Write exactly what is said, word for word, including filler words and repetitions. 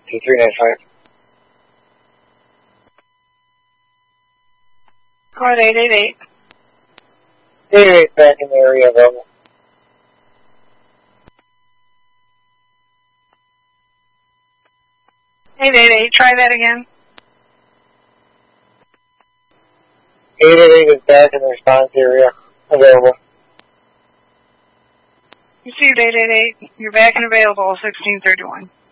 two three nine five. Code eight eight eight. eight eight eight back in the area available. eight eight eight, try that again. eight eight eight is back in the response area available. Received eight eight eight. You're back and available sixteen thirty-one.